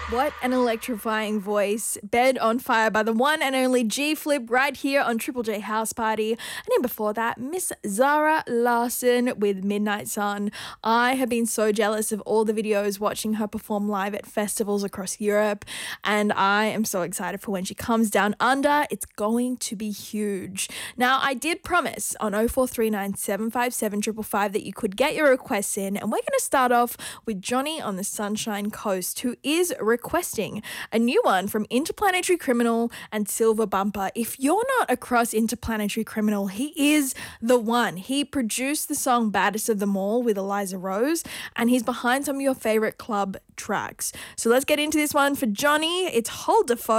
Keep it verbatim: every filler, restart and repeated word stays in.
What an electrifying voice. Bed on Fire by the one and only G-Flip right here on Triple J House Party. And then before that, Miss Zara Larsson with Midnight Sun. I have been so jealous of all the videos watching her perform live at festivals across Europe, and I am so excited for when she comes down under. It's going to be huge. Now, I did promise on oh four three nine, seven five seven, five five five that you could get your requests in, and we're going to start off with Johnny on the Sunshine Coast, who is requesting a new one from Interplanetary Criminal and Silver Bumper. If you're not across Interplanetary Criminal, he is the one. He produced the song Baddest of Them All with Eliza Rose, and he's behind some of your favorite club tracks. So let's get into this one for Johnny. It's Hold the Phone.